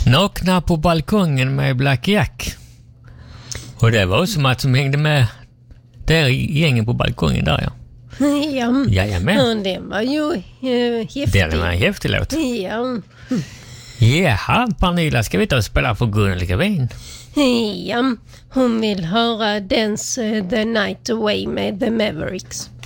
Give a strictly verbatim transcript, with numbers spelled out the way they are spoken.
Nakna på balkongen med Black Jack. Och det var som att som hängde med där i gängen på balkongen där, ja. Ja, Jajamän. det var ju uh, häftigt. Det var en häftig låt. Ja. Jaha, Pernilla, ska vi ta och spela för Gunnel Gavin? Ja, hon vill höra Dance the Night Away med The Mavericks.